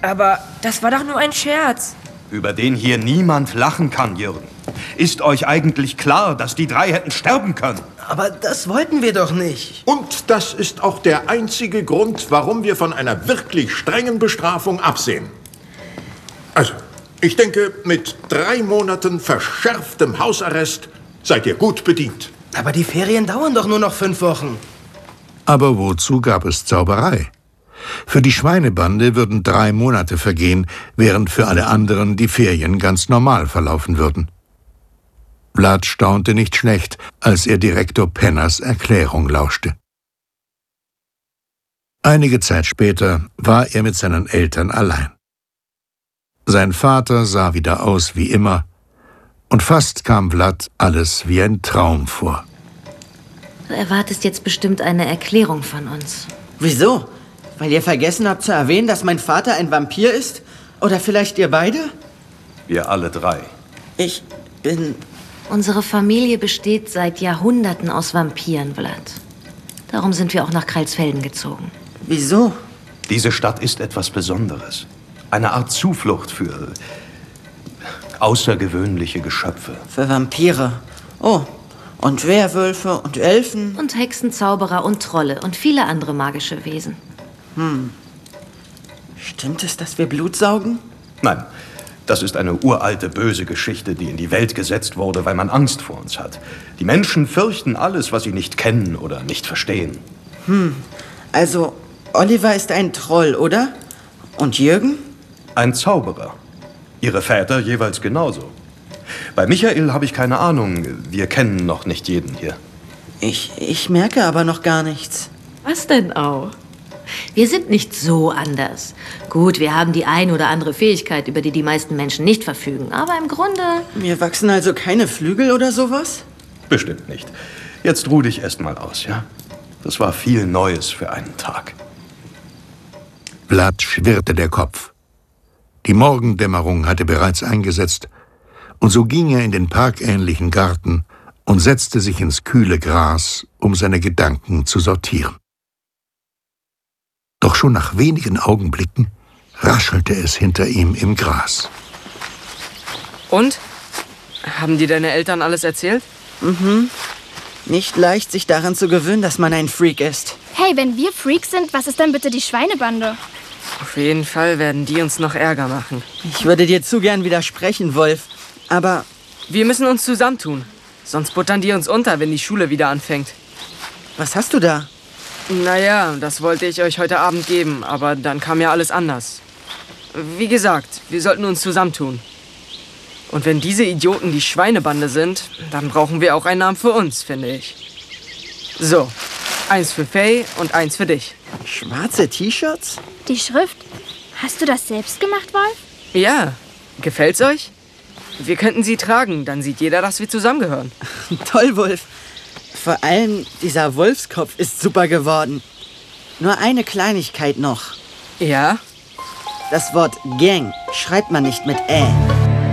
Aber das war doch nur ein Scherz. Über den hier niemand lachen kann, Jürgen. Ist euch eigentlich klar, dass die 3 hätten sterben können? Aber das wollten wir doch nicht. Und das ist auch der einzige Grund, warum wir von einer wirklich strengen Bestrafung absehen. Also, ich denke, mit 3 Monaten verschärftem Hausarrest seid ihr gut bedient. Aber die Ferien dauern doch nur noch 5 Wochen. Aber wozu gab es Zauberei? Für die Schweinebande würden 3 Monate vergehen, während für alle anderen die Ferien ganz normal verlaufen würden. Vlad staunte nicht schlecht, als er Direktor Penners Erklärung lauschte. Einige Zeit später war er mit seinen Eltern allein. Sein Vater sah wieder aus wie immer, und fast kam Vlad alles wie ein Traum vor. Du erwartest jetzt bestimmt eine Erklärung von uns. Wieso? Weil ihr vergessen habt zu erwähnen, dass mein Vater ein Vampir ist? Oder vielleicht ihr beide? Wir alle 3. Ich bin... Unsere Familie besteht seit Jahrhunderten aus Vampiren, Vlad. Darum sind wir auch nach Kreilsfelden gezogen. Wieso? Diese Stadt ist etwas Besonderes. Eine Art Zuflucht für außergewöhnliche Geschöpfe. Für Vampire. Oh, und Werwölfe und Elfen. Und Hexen, Zauberer und Trolle und viele andere magische Wesen. Stimmt es, dass wir Blut saugen? Nein, das ist eine uralte, böse Geschichte, die in die Welt gesetzt wurde, weil man Angst vor uns hat. Die Menschen fürchten alles, was sie nicht kennen oder nicht verstehen. Also, Oliver ist ein Troll, oder? Und Jürgen? Ein Zauberer. Ihre Väter jeweils genauso. Bei Michael habe ich keine Ahnung. Wir kennen noch nicht jeden hier. Ich merke aber noch gar nichts. Was denn auch? Wir sind nicht so anders. Gut, wir haben die ein oder andere Fähigkeit, über die die meisten Menschen nicht verfügen. Aber im Grunde... Mir wachsen also keine Flügel oder sowas? Bestimmt nicht. Jetzt ruh dich erst mal aus, ja? Das war viel Neues für einen Tag. Vlad schwirrte der Kopf. Die Morgendämmerung hatte bereits eingesetzt, und so ging er in den parkähnlichen Garten und setzte sich ins kühle Gras, um seine Gedanken zu sortieren. Doch schon nach wenigen Augenblicken raschelte es hinter ihm im Gras. Und? Haben dir deine Eltern alles erzählt? Nicht leicht, sich daran zu gewöhnen, dass man ein Freak ist. Hey, wenn wir Freaks sind, was ist dann bitte die Schweinebande? Auf jeden Fall werden die uns noch Ärger machen. Ich würde dir zu gern widersprechen, Wolf. Aber Wir müssen uns zusammentun. Sonst buttern die uns unter, wenn die Schule wieder anfängt. was hast du da? Naja, das wollte ich euch heute Abend geben, aber dann kam ja alles anders. Wie gesagt, wir sollten uns zusammentun. Und wenn diese Idioten die Schweinebande sind, dann brauchen wir auch einen Namen für uns, finde ich. So, 1 für Faye und 1 für dich. Schwarze T-Shirts? Die Schrift? Hast du das selbst gemacht, Wolf? Ja, gefällt's euch? Wir könnten sie tragen, dann sieht jeder, dass wir zusammengehören. Toll, Wolf. Vor allem dieser Wolfskopf ist super geworden. Nur eine Kleinigkeit noch. Ja? Das Wort Gang schreibt man nicht mit Ä.